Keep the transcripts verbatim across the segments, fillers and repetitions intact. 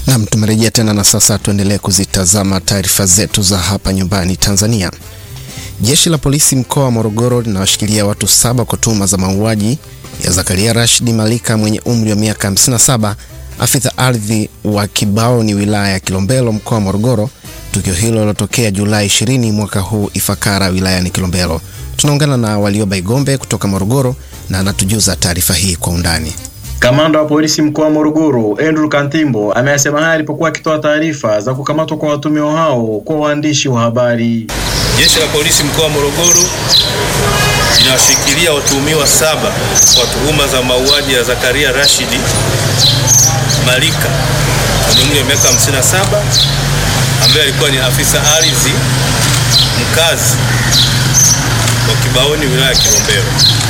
Na tumerejea tena na sasa tuendelee kuzitazama taarifa zetu za hapa nyumbani Tanzania. Jeshi la polisi mkoa wa Morogoro linawashikilia watu saba kwa tuhuma za mauaji ya Zakaria Rashidi Malika mwenye umri wa miaka hamsini na saba, afisa ardhi wa Kibaoni wilaya ya Kilombero mkoa wa Morogoro. Tukio hilo lilotokea Julai ishirini mwaka huu Ifakara wilayani Kilombero. Tunaungana na Walioba Igombe kutoka Morogoro na anatujuza taarifa hii kwa undani. Kamanda wa polisi mkoa wa Morogoro, Andrew Kantimbo, amesema haya alipokuwa akitoa taarifa za kukamatwa kwa watuhumiwa hao kwa waandishi wa habari. Jeshi la polisi mkoa wa Morogoro linawashikilia watuhumiwa saba kwa tuhuma za mauaji ya Zakaria Rashidi Malika mwenye umri wa miaka hamsini na saba, ambaye alikuwa ni afisa ardhi mkazi wa Kibaoni wilaya ya Kilombero.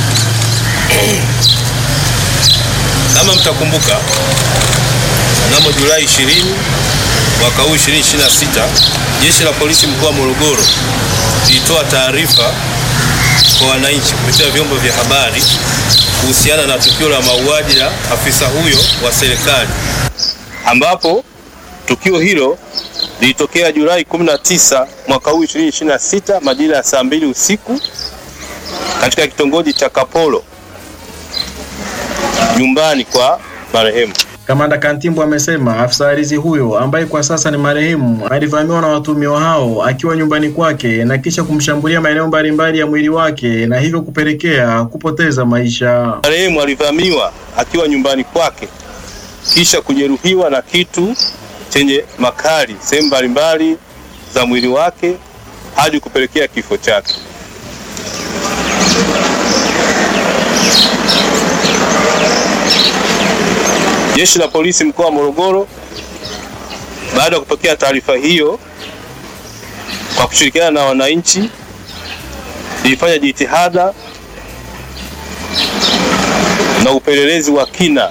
Kama mtakumbuka, mnamo Julai ishirini mwaka huu ishirini ishirini na sita, jeshi la polisi mkoa wa Morogoro lilitoa taarifa kwa wananchi kupitia vyombo vya habari kuhusiana na tukio la mauaji ya afisa huyo wa serikali, ambapo tukio hilo lilitokea Julai kumi na tisa mwaka huu ishirini ishirini na sita majira ya saa mbili usiku katika kitongoji cha Kapolo, nyumbani kwa marehemu. Kamanda Kantimbo amesema afisa ardhi huyo ambaye kwa sasa ni marehemu alivamiwa na watuhumiwa hao akiwa nyumbani kwake na kisha kumshambulia maeneo mbalimbali ya mwili wake na hivyo kupelekea kupoteza maisha. Marehemu alivamiwa akiwa nyumbani kwake kisha kujeruhiwa na kitu chenye makali sehemu mbalimbali za mwili wake hadi kupelekea kifo chake. Jeshi la polisi mkoa wa Morogoro, baada ya kupokea taarifa hiyo, kwa kushirikiana na wananchi, lilifanya jitihada na upelelezi wa kina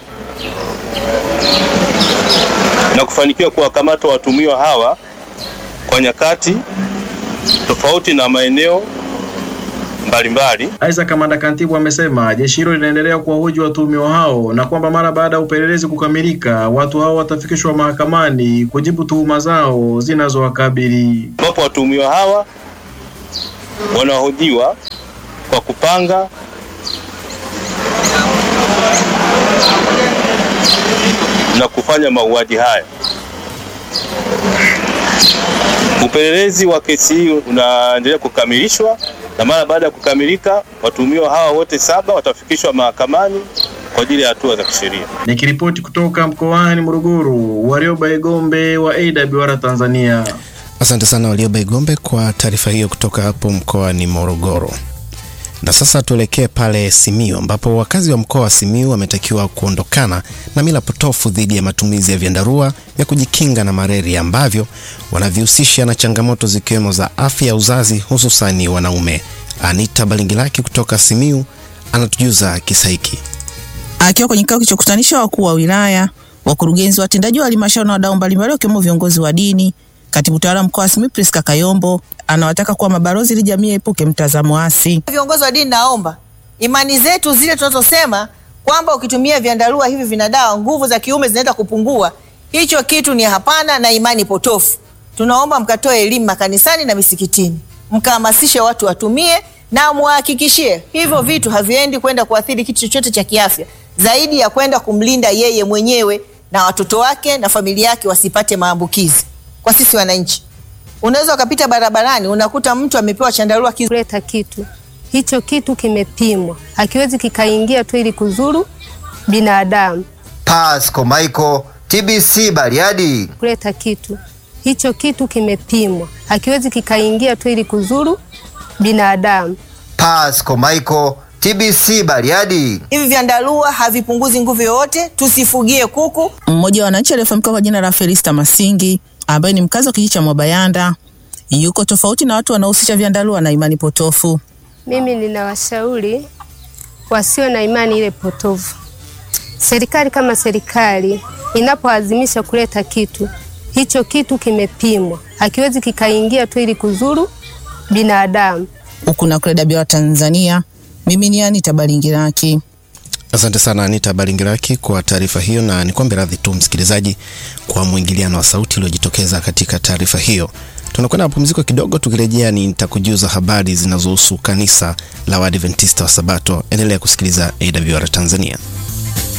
na kufanikiwa kuwakamata watuhumiwa hawa kwa nyakati tofauti na maeneo mbalimbali. Aidha, Kamanda Kantimbo amesema jeshi hilo linaendelea kuwahoji watuhumiwa hao na kwamba mara baada ya upelelezi kukamilika, watu hao watafikishwa mahakamani kujibu tuhuma zao zinazowakabili. Wapo watuhumiwa hawa wanahojiwa kwa kupanga na kufanya mauaji haya. Upelelezi wa kesi hii unaendelea kukamilishwa na mara baada ya kukamilika, watuhumiwa hawa wote saba watafikishwa mahakamani kwa ajili ya hatua za kisheria. Nikiripoti kutoka mkoani Morogoro, Walioba Igombe wa A W R Tanzania. Asante sana Walioba Igombe kwa taarifa hiyo kutoka hapo mkoani Morogoro. Na sasa tuelekee pale Simiyu, ambapo wakazi wa mkoa wa Simiyu wametakiwa kuondokana na mila potofu dhidi ya matumizi ya vyandarua vya kujikinga na malaria ambavyo wanavihusisha na changamoto zikiwemo za afya ya uzazi hususani wanaume. Anita Balingilaki kutoka Simiyu anatujuza kisa hiki. Akiwa kwenye kikao kilichokutanisha wakuu wa wilaya, wakurugenzi watendaji wa halmashauri na wadau mbalimbali wakiwemo viongozi wa dini, Katibu Tawala mkoa wa Simiyu Priska Kayombo anawataka kuwa mabalozi ili jamii epuke mtazamo hasi. Viongozi wa dini, naomba imani zetu zile tunazosema kwamba ukitumia vyandarua hivi vina dawa, nguvu za kiume zinaenda kupungua, hicho kitu ni hapana na imani potofu. Tunaomba mkatoe elimu makanisani na misikitini, mkahamasishe watu watumie na muhakikishie hivyo vitu haviendi kwenda kuathiri kitu chochote cha kiafya zaidi ya kwenda kumlinda yeye mwenyewe na watoto wake na familia yake wasipate maambukizi. Kwa sisi wananchi, unaweza ukapita barabarani unakuta mtu amepewa chandarua kuleta kitu, hicho kitu kimepimwa, hakiwezi kikaingia tu ili kuzuru binadamu. Pasco Michael, T B C Bariadi. Kuleta kitu, hicho kitu kimepimwa, hakiwezi kikaingia tu ili kuzuru binadamu. Pasco Michael, T B C Bariadi. Hivi vyandarua havipunguzi nguvu yoyote, tusifugie kuku. Mmoja wa wananchi aliyefahamika kwa jina la Felista Masingi, ambaye ni mkazi wa kijiji cha Mwabayanda, yuko tofauti na watu wanaohusisha vyandarua na imani potofu. Mimi ninawashauri wasio na imani ile potofu. Serikali kama serikali inapoazimisha kuleta kitu, hicho kitu kimepimwa, hakiwezi kikaingia tu ili kuzuru binadamu. Huku na W R Tanzania, mimi ni Anita Balingilaki. Asante sana Anita Balingiraki kwa taarifa hiyo, na nikwambie radhi tu msikilizaji kwa mwingiliano wa sauti uliojitokeza katika taarifa hiyo. Tunakwenda mapumziko kidogo, tukirejea nitakujuza habari zinazohusu kanisa la Waadventista wa Sabato. Endelea kusikiliza A W R Tanzania.